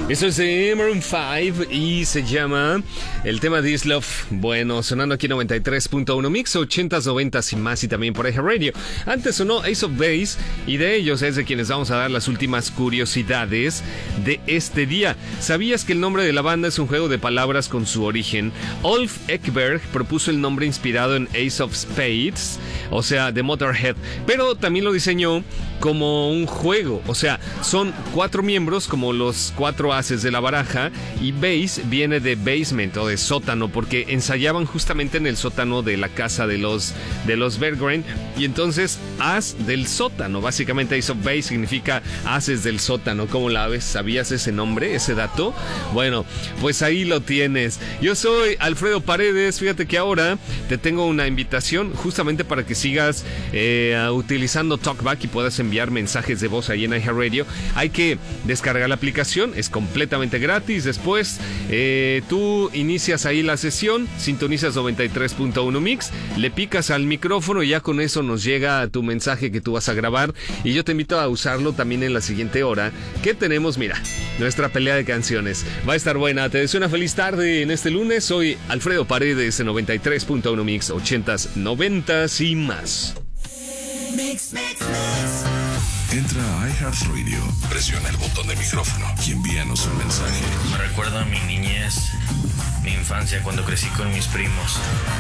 Eso es de Maroon 5 y se llama el tema This Love. Bueno, sonando aquí 93.1 Mix, 80s, 90s y más, y también por iHeart Radio. Antes sonó Ace of Base, y de ellos es de quienes vamos a dar las últimas curiosidades de este día. ¿Sabías que el nombre de la banda es un juego de palabras con su origen? Ulf Ekberg propuso el nombre inspirado en Ace of Spades, o sea, de Motorhead, pero también lo diseñó como un juego. O sea, son 4 miembros como los 4 ases de la baraja, y base viene de basement o de sótano, porque ensayaban justamente en el sótano de la casa de los Berggren, y entonces as del sótano, básicamente Ace of Base significa ases del sótano. ¿Cómo la ves? ¿Sabías ese nombre, ese dato? Bueno, pues ahí lo tienes. Yo soy Alfredo Paredes. Fíjate que ahora te tengo una invitación justamente para que sigas utilizando TalkBack y puedas enviar mensajes de voz ahí en iHeartRadio. Hay que descargar la aplicación, es completamente gratis. Después tú inicias ahí la sesión, sintonizas 93.1 Mix, le picas al micrófono y ya con eso nos llega tu mensaje que tú vas a grabar, y yo te invito a usarlo también en la siguiente hora que tenemos, mira, nuestra pelea de canciones. Va a estar buena. Te deseo una feliz tarde en este lunes. Soy Alfredo Paredes en 93.1 Mix, 80s, 90s y más. Mix, mix, mix. Entra a iHeartRadio, presiona el botón de micrófono y envíanos un mensaje. Me recuerda a mi niñez, mi infancia cuando crecí con mis primos.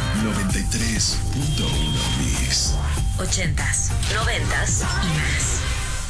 93.1 Mix. 80s, 90s y más.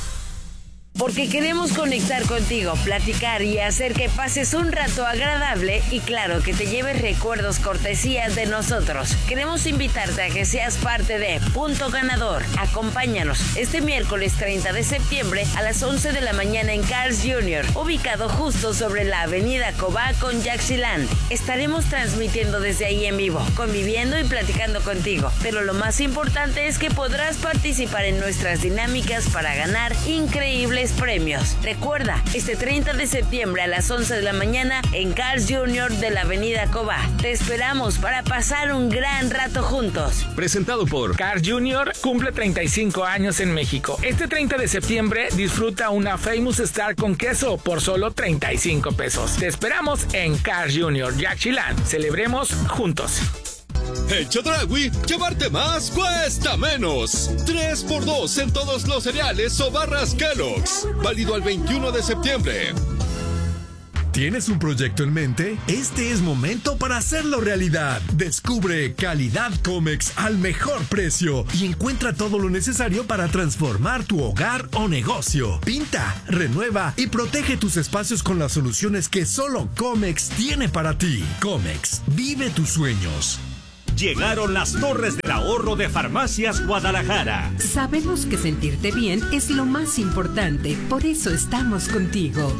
Porque queremos conectar contigo, platicar y hacer que pases un rato agradable y claro, que te lleves recuerdos cortesías de nosotros. Queremos invitarte a que seas parte de Punto Ganador. Acompáñanos este miércoles 30 de septiembre a las 11 de la mañana en Carl's Jr., ubicado justo sobre la avenida Cobá con Yaxchilán. Estaremos transmitiendo desde ahí en vivo, conviviendo y platicando contigo. Pero lo más importante es que podrás participar en nuestras dinámicas para ganar increíbles premios. Recuerda, este 30 de septiembre a las 11 de la mañana en Carl's Jr. de la avenida Cobá. Te esperamos para pasar un gran rato juntos. Presentado por Carl's Jr. cumple 35 años en México. Este 30 de septiembre disfruta una Famous Star con queso por solo 35 pesos. Te esperamos en Carl's Jr. Yaxchilán. Celebremos juntos. En Chedraui, llevarte más cuesta menos. 3x2 en todos los cereales o barras Kellogg's. Válido al 21 de septiembre. ¿Tienes un proyecto en mente? Este es momento para hacerlo realidad. Descubre Calidad Comex al mejor precio y encuentra todo lo necesario para transformar tu hogar o negocio. Pinta, renueva y protege tus espacios con las soluciones que solo Comex tiene para ti. Comex, vive tus sueños. Llegaron las torres del ahorro de Farmacias Guadalajara. Sabemos que sentirte bien es lo más importante, por eso estamos contigo.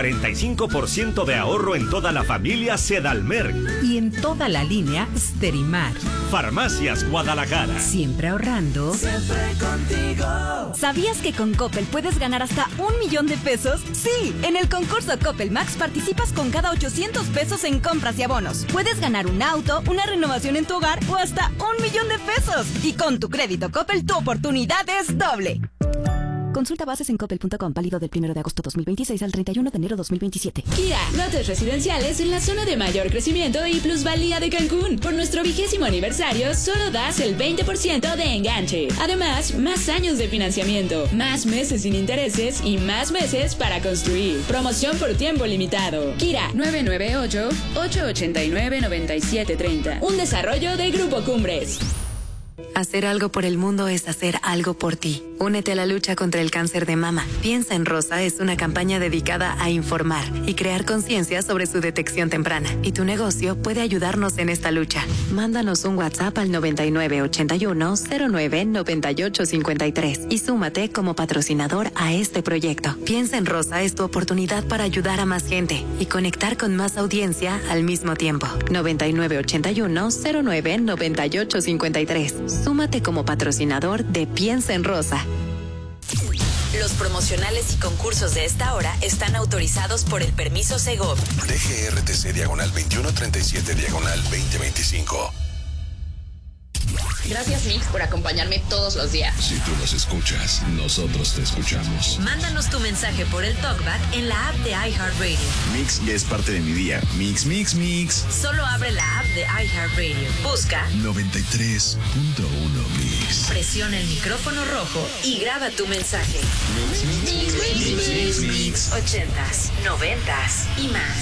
45% de ahorro en toda la familia Sedalmer. Y en toda la línea Sterimar. Farmacias Guadalajara. Siempre ahorrando. Siempre contigo. ¿Sabías que con Coppel puedes ganar hasta 1 millón de pesos? Sí, en el concurso Coppel Max participas con cada 800 pesos en compras y abonos. Puedes ganar un auto, una renovación en tu hogar o hasta 1 millón de pesos. Y con tu crédito Coppel, tu oportunidad es doble. Consulta bases en coppel.com, válido del 1 de agosto 2026 al 31 de enero 2027. Kira, lotes residenciales en la zona de mayor crecimiento y plusvalía de Cancún. Por nuestro 20º aniversario, solo das el 20% de enganche. Además, más años de financiamiento, más meses sin intereses y más meses para construir. Promoción por tiempo limitado. Kira, 998-889-9730. Un desarrollo de Grupo Cumbres. Hacer algo por el mundo es hacer algo por ti. Únete a la lucha contra el cáncer de mama. Piensa en Rosa es una campaña dedicada a informar y crear conciencia sobre su detección temprana. Y tu negocio puede ayudarnos en esta lucha. Mándanos un WhatsApp al 9981-099853 y súmate como patrocinador a este proyecto. Piensa en Rosa es tu oportunidad para ayudar a más gente y conectar con más audiencia al mismo tiempo. 9981-099853. Súmate como patrocinador de Piensa en Rosa. Los promocionales y concursos de esta hora están autorizados por el permiso Segov. DGRTC /2137/2025. Gracias, Mix, por acompañarme todos los días. Si tú nos escuchas, nosotros te escuchamos. Mándanos tu mensaje por el TalkBack en la app de iHeartRadio. Mix ya es parte de mi día. Mix, mix, mix. Solo abre la app de iHeartRadio. Busca 93.1 Mix. Presiona el micrófono rojo y graba tu mensaje. Mix, mix, mix, mix, mix, mix. 80s, 90s y más.